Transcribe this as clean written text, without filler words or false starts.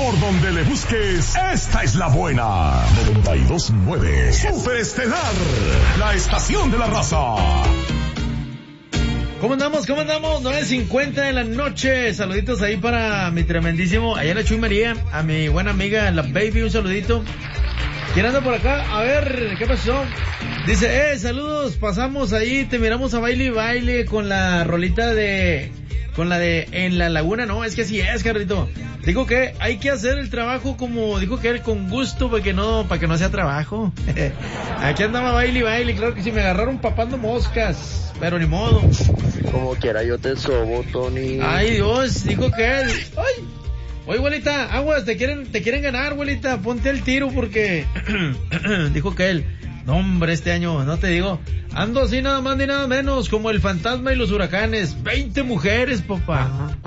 Por donde le busques, esta es la buena. 92.9 Superestelar, la estación de la raza. ¿Cómo andamos? 9:50 de la noche. Saluditos ahí para mi tremendísimo, allá la Chuy María, a mi buena amiga, la Baby, un saludito. ¿Quién anda por acá? A ver, ¿qué pasó? Dice, saludos, pasamos ahí, te miramos a baile y baile con la rolita con la de En la Laguna. No, es que así es, Carlito. Dijo que hay que hacer el trabajo como dijo que él, con gusto, para que no sea trabajo. Aquí andaba baile y baile, claro que sí, me agarraron papando moscas, pero ni modo. Como quiera yo te sobo, Tony. Ay, Dios, dijo que él. Ay. Oye, abuelita, aguas, te quieren ganar, abuelita, ponte el tiro porque dijo que él. No, hombre, este año, no te digo, ando así nada más ni nada menos, como el fantasma y los huracanes, 20 mujeres, papá.